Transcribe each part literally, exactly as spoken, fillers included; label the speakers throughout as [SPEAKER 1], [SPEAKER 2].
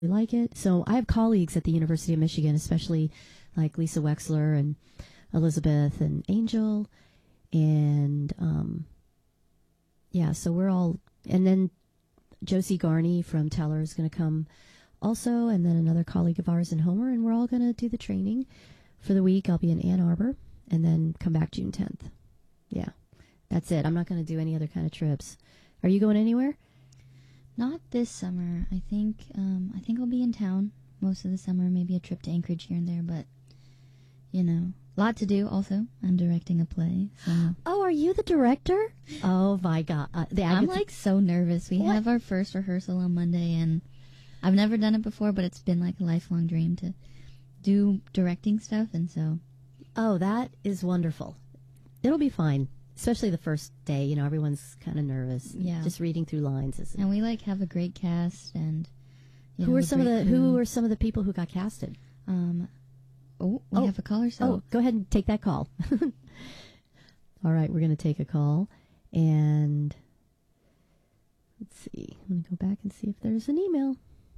[SPEAKER 1] like it. So I have colleagues at the University of Michigan, especially like Lisa Wexler and Elizabeth and Angel. And, um, yeah, so we're all, and then Josie Garney from Teller is going to come also, and then another colleague of ours in Homer, and we're all going to do the training for the week. I'll be in Ann Arbor, and then come back June tenth. Yeah, that's it. I'm not going to do any other kind of trips. Are you going anywhere?
[SPEAKER 2] Not this summer. I think um, I think I'll be in town most of the summer. Maybe a trip to Anchorage here and there, but you know, a lot to do. Also, I'm directing a play. So.
[SPEAKER 1] Oh, are you the director? Oh my God! Uh, the
[SPEAKER 2] I'm like so nervous. We what? have our first rehearsal on Monday, and I've never done it before, but it's been like a lifelong dream to do directing stuff, and so.
[SPEAKER 1] Oh, that is wonderful. It'll be fine. Especially the first day, you know, everyone's kind of nervous.
[SPEAKER 2] Yeah.
[SPEAKER 1] Just reading through lines. Is
[SPEAKER 2] and we, like, have a great cast, and, you
[SPEAKER 1] who
[SPEAKER 2] know,
[SPEAKER 1] are some of the,
[SPEAKER 2] crew.
[SPEAKER 1] who are some of the people who got casted?
[SPEAKER 2] Um, oh, we
[SPEAKER 1] oh,
[SPEAKER 2] have a caller, so.
[SPEAKER 1] Oh, go ahead and take that call. All right, we're going to take a call, and let's see. I'm going to go back and see if there's an email.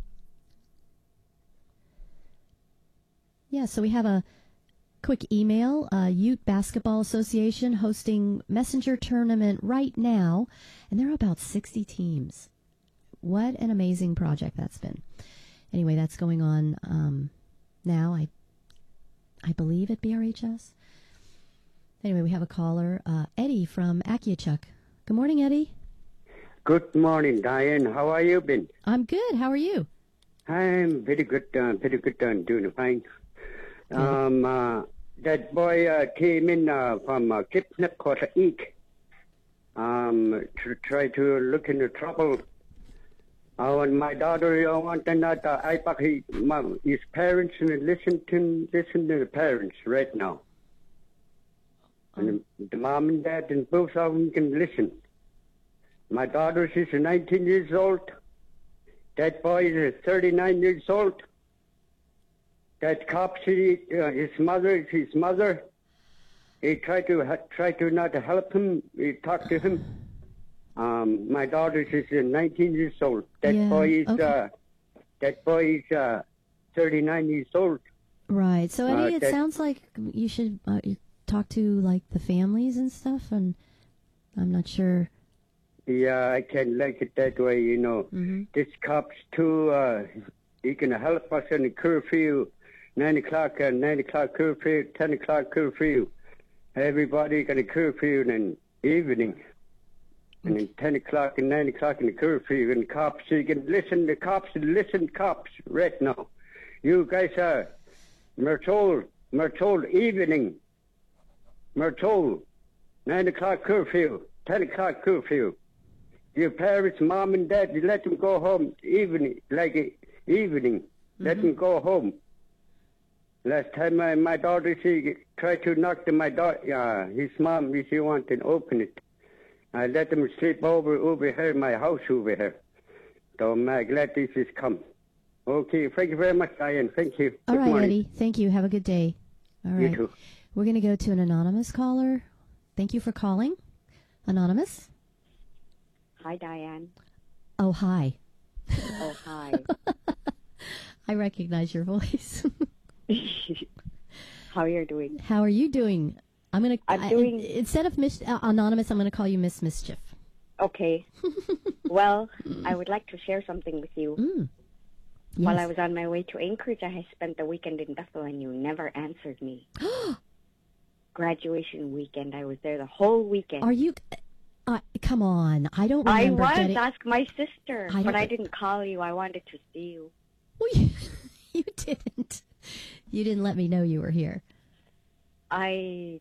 [SPEAKER 1] Yeah, so we have a quick email, uh, Ute Basketball Association hosting Messenger Tournament right now, and there are about sixty teams. What an amazing project that's been. Anyway, that's going on um, now, I I believe, at B R H S. Anyway, we have a caller, uh, Eddie from Akiachuk. Good morning, Eddie.
[SPEAKER 3] Good morning, Diane. How are you been?
[SPEAKER 1] I'm good. How are you?
[SPEAKER 3] I'm very good, uh, very good, uh, doing fine. Um, uh, that boy uh, came in uh, from uh, Kipnip Eek um, to try to look into trouble. Uh, and my daughter uh, wanted not uh, I thought he, my, his parents and listen to listen to the parents right now. And the, the mom and dad and both of them can listen. My daughter, she's nineteen years old. That boy is thirty-nine years old. That cop, she, uh, his mother, his mother, he tried to ha- try to not help him. He talked to him. Um, my daughter, she's uh, nineteen years old. That
[SPEAKER 1] yeah,
[SPEAKER 3] boy is,
[SPEAKER 1] okay.
[SPEAKER 3] uh, that boy is uh, thirty-nine years old.
[SPEAKER 1] Right. So Eddie,
[SPEAKER 3] uh,
[SPEAKER 1] it
[SPEAKER 3] that,
[SPEAKER 1] sounds like you should uh, you talk to like the families and stuff. And I'm not sure.
[SPEAKER 3] Yeah, I can like it that way. You know,
[SPEAKER 1] mm-hmm.
[SPEAKER 3] This cop's too. Uh, he can help us in the curfew. Nine o'clock, uh, nine o'clock curfew, ten o'clock curfew. Everybody got a curfew in the evening. And then ten o'clock and nine o'clock in the curfew. And the cops, you can listen to cops and listen to cops right now. You guys are, we're told, we're told evening. We're told nine o'clock curfew, ten o'clock curfew. Your parents, mom and dad, you let them go home evening, like a, evening. Mm-hmm. Let them go home. Last time my, my daughter, she tried to knock to my daughter, uh, his mom, she wanted to open it. I let them sleep over over here in my house over here. So I'm uh, glad this has come. Okay, thank you very much, Diane. Thank you.
[SPEAKER 1] All
[SPEAKER 3] Good
[SPEAKER 1] right,
[SPEAKER 3] morning.
[SPEAKER 1] Eddie. Thank you. Have a good day. All right.
[SPEAKER 3] You too.
[SPEAKER 1] We're going to go to an anonymous caller. Thank you for calling. Anonymous?
[SPEAKER 4] Hi, Diane.
[SPEAKER 1] Oh, hi.
[SPEAKER 4] Oh, hi.
[SPEAKER 1] I recognize your voice.
[SPEAKER 4] How are you doing?
[SPEAKER 1] How are you doing? I'm gonna.
[SPEAKER 4] I'm doing.
[SPEAKER 1] I, instead of Miss uh, Anonymous, I'm gonna call you Miss Mischief.
[SPEAKER 4] Okay. Well, I would like to share something with you.
[SPEAKER 1] Mm. Yes.
[SPEAKER 4] While I was on my way to Anchorage, I had spent the weekend in Bethel, and you never answered me. Graduation weekend. I was there the whole weekend.
[SPEAKER 1] Are you? Uh, come on. I don't remember.
[SPEAKER 4] I was.
[SPEAKER 1] Getting...
[SPEAKER 4] Ask my sister,
[SPEAKER 1] I
[SPEAKER 4] but I didn't call you. I wanted to see you.
[SPEAKER 1] Well, you, you didn't. You didn't let me know you were here.
[SPEAKER 4] I.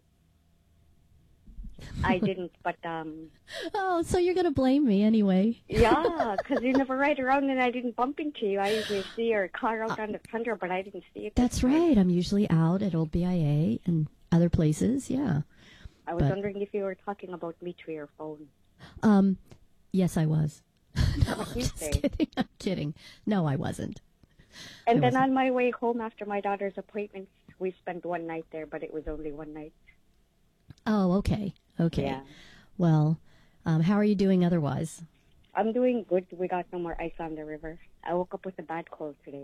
[SPEAKER 4] I didn't, but, um...
[SPEAKER 1] Oh, so you're going to blame me anyway.
[SPEAKER 4] Yeah, because you never ride around and I didn't bump into you. I usually see your car out uh, on the tundra, but I didn't see it.
[SPEAKER 1] That's right. I'm usually out at Old B I A and other places, yeah.
[SPEAKER 4] I was
[SPEAKER 1] but,
[SPEAKER 4] wondering if you were talking about me to your phone.
[SPEAKER 1] Um, yes, I was. No,
[SPEAKER 4] what
[SPEAKER 1] I'm
[SPEAKER 4] you
[SPEAKER 1] just
[SPEAKER 4] say?
[SPEAKER 1] kidding. I'm kidding. No, I wasn't.
[SPEAKER 4] And
[SPEAKER 1] I
[SPEAKER 4] then
[SPEAKER 1] wasn't.
[SPEAKER 4] on my way home after my daughter's appointment, we spent one night there, but it was only one night.
[SPEAKER 1] Oh, okay. Okay.
[SPEAKER 4] Yeah.
[SPEAKER 1] Well, um, how are you doing otherwise?
[SPEAKER 4] I'm doing good. We got no more ice on the river. I woke up with a bad cold today.